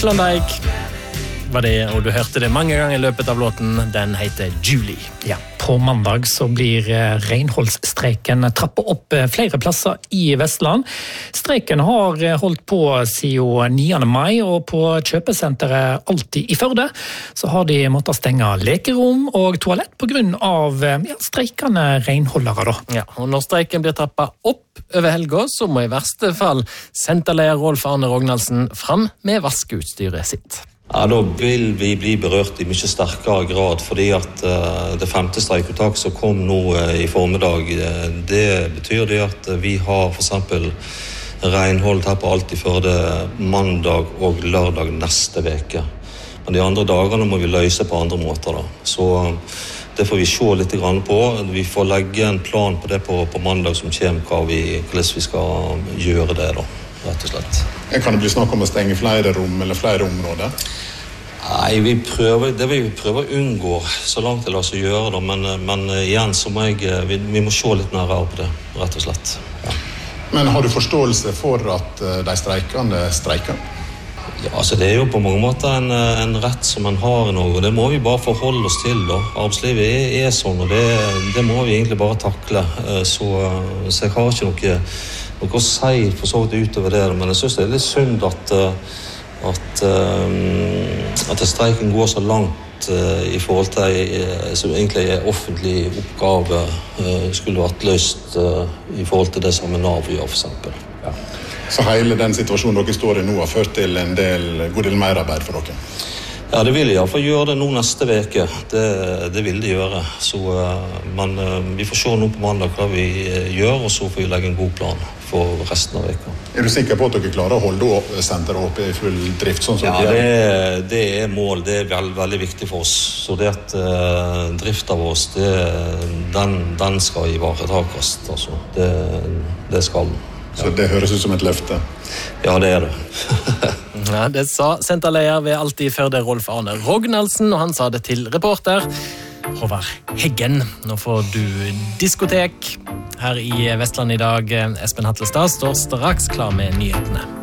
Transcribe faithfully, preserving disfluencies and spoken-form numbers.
Klondike var det, og du hørte det mange ganger i løpet av låten. Den heter Julie. Ja, på mandag så blir renholdsstreiken trappet opp flere plasser i Vestland. Streiken har holdt på siden niende mai, og på kjøpesenteret Alltid i Førde så har de måttet stenge lekerom og toalett på grunn av ja, streikende renholdere. Da. Ja, og når streiken blir trappet opp over helga, så må i verste fall senterleder Rolf Arne Rognaldsen fram med vaskeutstyret sitt. Ja, da vil vi bli berørt i mye sterkere grad, fordi at uh, det femte streikuttak som kom nå uh, i formiddag, uh, det betyr det at uh, vi har for eksempel renhold her på Alltid Førde mandag og lørdag neste veke. Men de andre dagene må vi løse på andre måter da. Så uh, det får vi se litt grann på. Vi får legge en plan på det på, på mandag som kommer, hva vi, hvordan vi skal gjøre det da, rett og slett. Kan det bli snakk om å stenge flere rom eller flere områder? Nei, vi prøver, det vil vi prøve å unngå så langt det lar seg gjøre da, men, men igjen så må jeg, vi, vi må se litt nærmere på det, rett og slett. Ja. Men har du forståelse for at de streikende streiker? Ja, altså det er jo på mange måter en, en rett som man har i Norge, og det må vi bare forholde oss til da. Arbeidslivet er, er sånn, og det, det må vi egentlig bare takle, så, så jeg har ikke noe noe å si for så vidt utover det, men jeg synes det er litt synd at, at, at streiken går så langt i forhold til som egentlig er offentlig oppgave skulle vært løst i forhold til det som Nav gjør, for eksempel. Ja. Så hele den situasjonen dere står i nå har ført til en del, god del mer arbeid for dere? Ja, det vil jeg i hvert fall gjøre det nå neste veke. Det, det vil det gjøre. Så, men vi får se nå på mandag hva vi gjør, og så får vi legge en god plan for resten av veka. Er du sikker på at dere klarer å holde senteret oppe i full drift? Sånn som ja, det, det er mål. Det er veld, veldig viktig for oss. Så det at uh, driften vår, det, den, den skal ivaretas. Altså. Det, det skal den. Ja. Så det høres ut som et løfte? Ja, det er det. Ja, det sa senterleder ved Alltid Førde Rolf Arne Rognaldsen, og han sa det til reporter Håvard Heggen. Nå får du diskotek her i Vestland i dag. Espen Hatlestad står straks klar med nyhetene.